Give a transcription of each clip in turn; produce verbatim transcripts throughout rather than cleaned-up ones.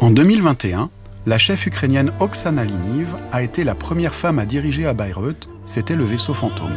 En deux mille vingt et un, la chef ukrainienne Oksana Liniv a été la première femme à diriger à Bayreuth, c'était le vaisseau fantôme.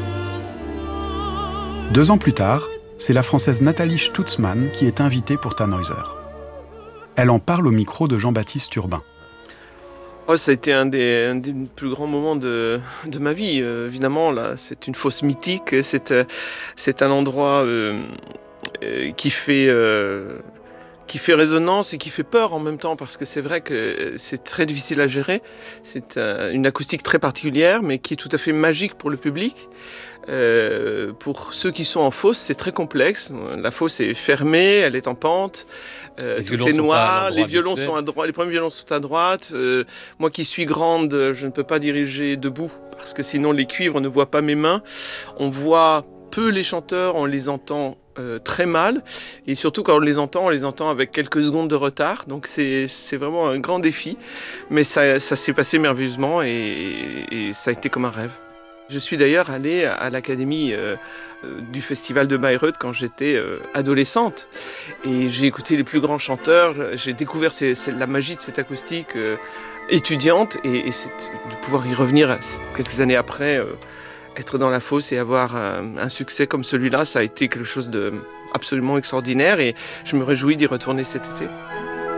Deux ans plus tard, c'est la Française Nathalie Stutzmann qui est invitée pour Tannhäuser. Elle en parle au micro de Jean-Baptiste Urbain. Oh, ça a été un des, un des plus grands moments de, de ma vie. Euh, évidemment, là, c'est une fosse mythique. C'est, euh, c'est un endroit euh, euh, qui fait... Euh, qui fait résonance et qui fait peur en même temps, parce que c'est vrai que c'est très difficile à gérer. C'est euh, une acoustique très particulière, mais qui est tout à fait magique pour le public. Euh, pour ceux qui sont en fosse, c'est très complexe. La fosse est fermée, elle est en pente, euh, tout est noir, les violons habituel. sont à droite, les premiers violons sont à droite. Euh, moi qui suis grande, je ne peux pas diriger debout, parce que sinon les cuivres ne voient pas mes mains. On voit peu les chanteurs, on les entend Euh, très mal, et surtout quand on les entend, on les entend avec quelques secondes de retard, donc c'est, c'est vraiment un grand défi, mais ça, ça s'est passé merveilleusement et, et ça a été comme un rêve. Je suis d'ailleurs allée à l'académie euh, du festival de Bayreuth quand j'étais euh, adolescente, et j'ai écouté les plus grands chanteurs, j'ai découvert ces, ces, la magie de cette acoustique euh, étudiante, et, et c'est, de pouvoir y revenir quelques années après, euh, être dans la fosse et avoir un, un succès comme celui-là, ça a été quelque chose d'absolument extraordinaire, et je me réjouis d'y retourner cet été.